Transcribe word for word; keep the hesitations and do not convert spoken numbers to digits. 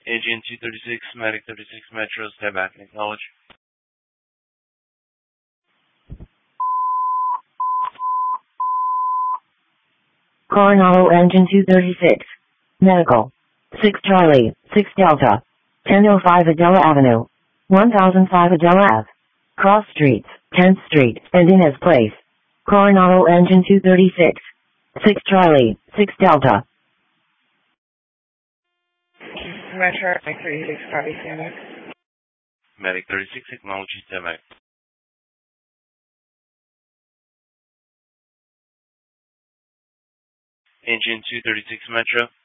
Engine two thirty-six, Medic thirty-six Metro, step back and acknowledge. Coronado Engine two thirty-six. Medical. six Charlie, six Delta. ten oh five Adela Avenue. one thousand five Adela Ave. Cross Streets, tenth Street, and Inez Place. Coronado Engine two thirty-six. six Charlie, six Delta. Metro, Medic thirty-six, copy, standard. Medic thirty-six, acknowledge, step back. Engine two thirty-six Metro,